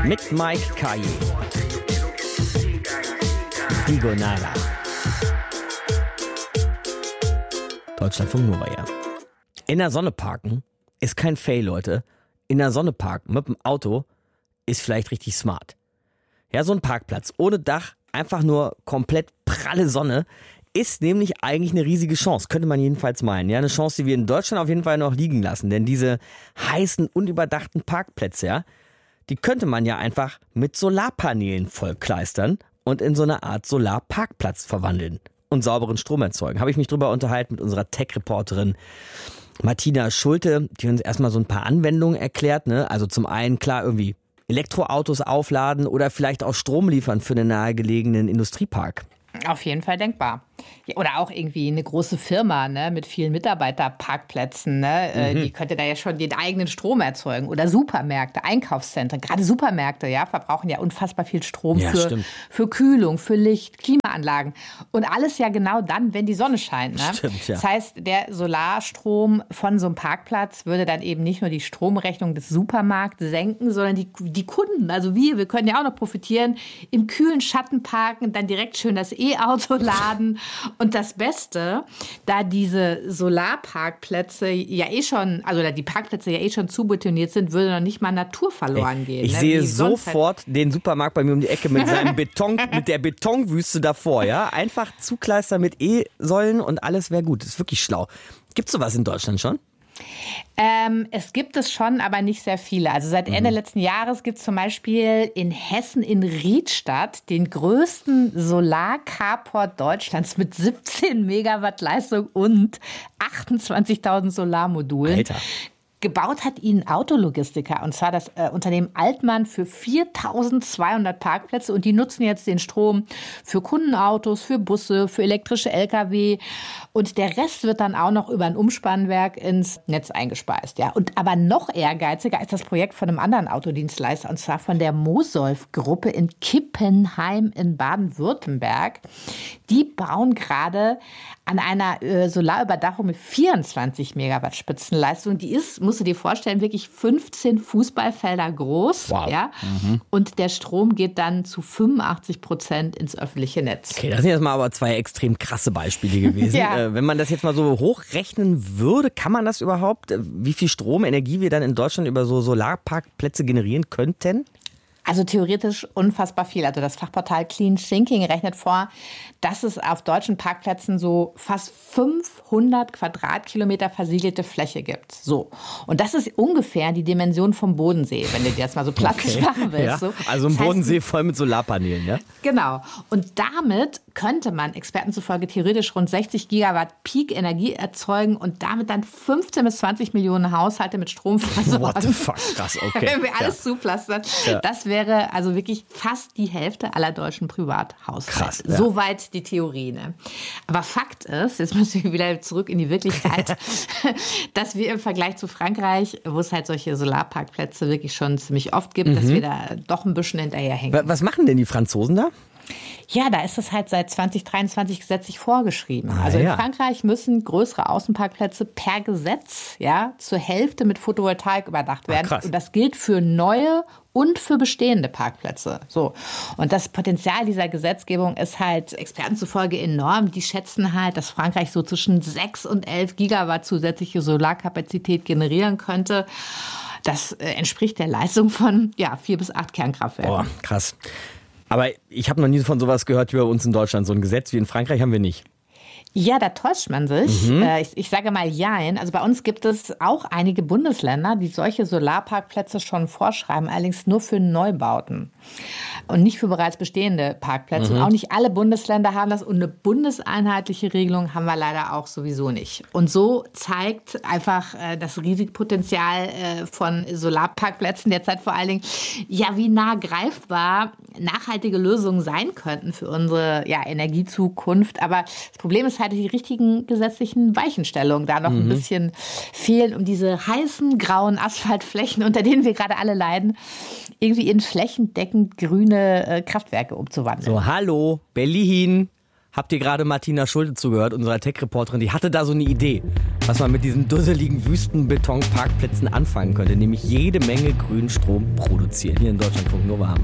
mit Mike Kaye. Digonada. Deutschlandfunk Nova, ja. In der Sonne parken ist kein Fail, Leute. In der Sonne parken mit dem Auto ist vielleicht richtig smart. Ja, so ein Parkplatz ohne Dach, einfach nur komplett pralle Sonne, ist nämlich eigentlich eine riesige Chance, könnte man jedenfalls meinen. Ja, eine Chance, die wir in Deutschland auf jeden Fall noch liegen lassen. Denn diese heißen, unüberdachten Parkplätze, ja, die könnte man ja einfach mit Solarpanelen vollkleistern und in so eine Art Solarparkplatz verwandeln und sauberen Strom erzeugen. Habe ich mich drüber unterhalten mit unserer Tech-Reporterin Martina Schulte, die uns erstmal so ein paar Anwendungen erklärt. Ne? Also zum einen, klar, irgendwie Elektroautos aufladen oder vielleicht auch Strom liefern für einen nahegelegenen Industriepark. Auf jeden Fall denkbar. Ja, oder auch irgendwie eine große Firma, ne, mit vielen Mitarbeiterparkplätzen. Ne, die könnte da ja schon den eigenen Strom erzeugen. Oder Supermärkte, Einkaufszentren. Gerade Supermärkte, ja, verbrauchen ja unfassbar viel Strom für Kühlung, für Licht, Klimaanlagen. Und alles ja genau dann, wenn die Sonne scheint. Ne? Stimmt, ja. Das heißt, der Solarstrom von so einem Parkplatz würde dann eben nicht nur die Stromrechnung des Supermarkts senken, sondern die Kunden, also wir können ja auch noch profitieren, im kühlen Schatten parken, dann direkt schön das E-Auto laden. Und das Beste, da diese Solarparkplätze ja die Parkplätze ja schon zubetoniert sind, würde noch nicht mal Natur verloren gehen. Ich sehe sofort den Supermarkt bei mir um die Ecke mit seinem Beton, mit der Betonwüste davor, ja. Einfach zukleistern mit E-Säulen und alles wäre gut. Das ist wirklich schlau. Gibt's sowas in Deutschland schon? Es gibt es schon, aber nicht sehr viele. Also seit Ende letzten Jahres gibt es zum Beispiel in Hessen in Riedstadt den größten Solarcarport Deutschlands mit 17 Megawatt Leistung und 28.000 Solarmodulen. Alter. Gebaut hat ihn Autologistiker, und zwar das Unternehmen Altmann für 4.200 Parkplätze. Und die nutzen jetzt den Strom für Kundenautos, für Busse, für elektrische Lkw. Und der Rest wird dann auch noch über ein Umspannwerk ins Netz eingespeist. Ja. Und aber noch ehrgeiziger ist das Projekt von einem anderen Autodienstleister, und zwar von der Mosolf-Gruppe in Kippenheim in Baden-Württemberg. Die bauen gerade an einer Solarüberdachung mit 24 Megawatt Spitzenleistung. Die ist, musst du dir vorstellen, wirklich 15 Fußballfelder groß. Wow. Ja? Und der Strom geht dann zu 85% ins öffentliche Netz. Okay, das sind jetzt mal aber zwei extrem krasse Beispiele gewesen. Ja. Wenn man das jetzt mal so hochrechnen würde, kann man das überhaupt, wie viel Stromenergie wir dann in Deutschland über so Solarparkplätze generieren könnten? Also theoretisch unfassbar viel. Also das Fachportal Clean Thinking rechnet vor, dass es auf deutschen Parkplätzen so fast 500 Quadratkilometer versiegelte Fläche gibt. So. Und das ist ungefähr die Dimension vom Bodensee, wenn du dir das mal so plastisch machen willst. Ja. So. Also ein Bodensee voll mit Solarpanelen, ja? Genau. Und damit könnte man Experten zufolge theoretisch rund 60 Gigawatt Peak-Energie erzeugen und damit dann 15 bis 20 Millionen Haushalte mit Strom versorgen. What the fuck, krass, okay. Wenn wir alles zupflastern. Ja. Das wäre also wirklich fast die Hälfte aller deutschen Privathaushalte. Krass, ja. Soweit die Theorie. Ne? Aber Fakt ist, jetzt müssen wir wieder zurück in die Wirklichkeit, dass wir im Vergleich zu Frankreich, wo es halt solche Solarparkplätze wirklich schon ziemlich oft gibt, dass wir da doch ein bisschen hinterherhängen. Was machen denn die Franzosen da? Ja, da ist es halt seit 2023 gesetzlich vorgeschrieben. Also in Frankreich müssen größere Außenparkplätze per Gesetz zur Hälfte mit Photovoltaik überdacht werden. Krass. Und das gilt für neue und für bestehende Parkplätze. So. Und das Potenzial dieser Gesetzgebung ist halt Experten zufolge enorm. Die schätzen halt, dass Frankreich so zwischen 6 und 11 Gigawatt zusätzliche Solarkapazität generieren könnte. Das entspricht der Leistung von 4 bis 8 Kernkraftwerken. Boah, krass. Aber ich habe noch nie von sowas gehört wie bei uns in Deutschland. So ein Gesetz wie in Frankreich haben wir nicht. Ja, da täuscht man sich. Ich sage mal jein. Also bei uns gibt es auch einige Bundesländer, die solche Solarparkplätze schon vorschreiben, allerdings nur für Neubauten und nicht für bereits bestehende Parkplätze. Und auch nicht alle Bundesländer haben das, und eine bundeseinheitliche Regelung haben wir leider auch sowieso nicht. Und so zeigt einfach das Risikopotenzial von Solarparkplätzen derzeit vor allen Dingen, wie nah greifbar nachhaltige Lösungen sein könnten für unsere Energiezukunft. Aber das Problem ist halt, die richtigen gesetzlichen Weichenstellungen da noch ein bisschen fehlen, um diese heißen, grauen Asphaltflächen, unter denen wir gerade alle leiden, irgendwie in flächendeckend grüne Kraftwerke umzuwandeln. So, hallo, Berlin. Habt ihr gerade Martina Schulte zugehört, unserer Tech-Reporterin? Die hatte da so eine Idee. was man mit diesen dusseligen Wüstenbeton-Parkplätzen anfangen könnte, nämlich jede Menge grünen Strom produzieren. Hier in Deutschlandfunk Nova haben